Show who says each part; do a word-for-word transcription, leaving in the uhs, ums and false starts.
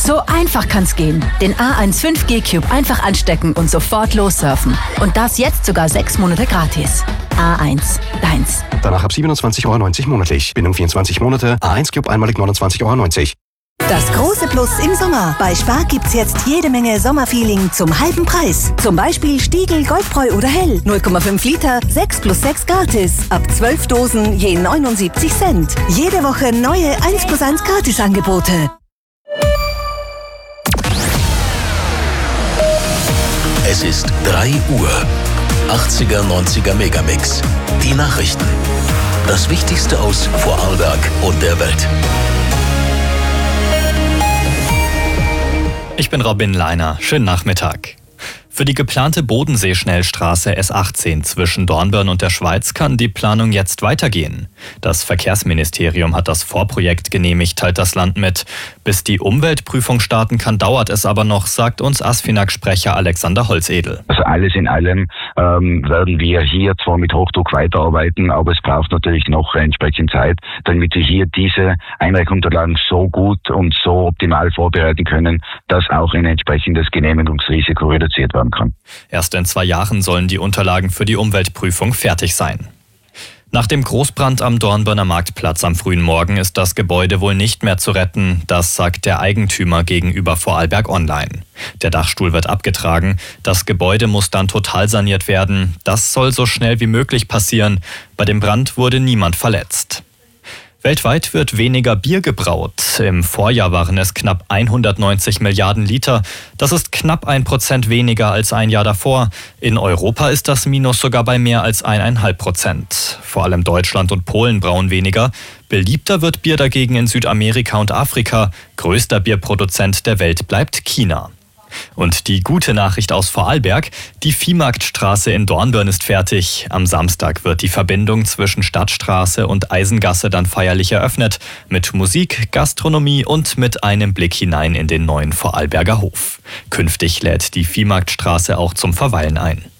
Speaker 1: So einfach kann's gehen. Den A eins fünf G Cube einfach anstecken und sofort lossurfen. Und das jetzt sogar sechs Monate gratis. A eins, deins.
Speaker 2: Danach ab siebenundzwanzig Euro neunzig monatlich. Bindung vierundzwanzig Monate. A eins Cube einmalig neunundzwanzig Euro neunzig.
Speaker 3: Das große Plus im Sommer. Bei Spar gibt's jetzt jede Menge Sommerfeeling zum halben Preis. Zum Beispiel Stiegl, Goldbräu oder Hell. null Komma fünf Liter, sechs plus sechs gratis. Ab zwölf Dosen je neunundsiebzig Cent. Jede Woche neue eins plus eins Gratisangebote.
Speaker 4: Es ist drei Uhr. achtziger, neunziger Megamix. Die Nachrichten. Das Wichtigste aus Vorarlberg und der Welt.
Speaker 5: Ich bin Robin Leiner. Schönen Nachmittag. Für die geplante Bodensee-Schnellstraße S achtzehn zwischen Dornbirn und der Schweiz kann die Planung jetzt weitergehen. Das Verkehrsministerium hat das Vorprojekt genehmigt, teilt das Land mit. Bis die Umweltprüfung starten kann, dauert es aber noch, sagt uns ASFINAG-Sprecher Alexander Holzedel.
Speaker 6: Also alles in allem ähm, werden wir hier zwar mit Hochdruck weiterarbeiten, aber es braucht natürlich noch entsprechend Zeit, damit wir hier diese Einreichungsunterlagen so gut und so optimal vorbereiten können, dass auch ein entsprechendes Genehmigungsrisiko reduziert werden kann.
Speaker 5: Erst in zwei Jahren sollen die Unterlagen für die Umweltprüfung fertig sein. Nach dem Großbrand am Dornbirner Marktplatz am frühen Morgen ist das Gebäude wohl nicht mehr zu retten. Das sagt der Eigentümer gegenüber Vorarlberg Online. Der Dachstuhl wird abgetragen. Das Gebäude muss dann total saniert werden. Das soll so schnell wie möglich passieren. Bei dem Brand wurde niemand verletzt. Weltweit wird weniger Bier gebraut. Im Vorjahr waren es knapp hundertneunzig Milliarden Liter. Das ist knapp ein Prozent weniger als ein Jahr davor. In Europa ist das Minus sogar bei mehr als eineinhalb Prozent. Vor allem Deutschland und Polen brauen weniger. Beliebter wird Bier dagegen in Südamerika und Afrika. Größter Bierproduzent der Welt bleibt China. Und die gute Nachricht aus Vorarlberg: Die Viehmarktstraße in Dornbirn ist fertig. Am Samstag wird die Verbindung zwischen Stadtstraße und Eisengasse dann feierlich eröffnet. Mit Musik, Gastronomie und mit einem Blick hinein in den neuen Vorarlberger Hof. Künftig lädt die Viehmarktstraße auch zum Verweilen ein.